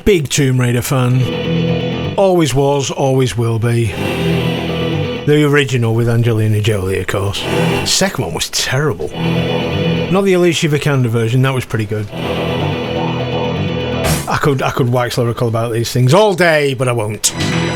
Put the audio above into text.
Big Tomb Raider fan. Always was, always will be. The original with Angelina Jolie, of course. The second one was terrible. Not the Alicia Vikander version, that was pretty good. I could wax lyrical about these things all day, but I won't.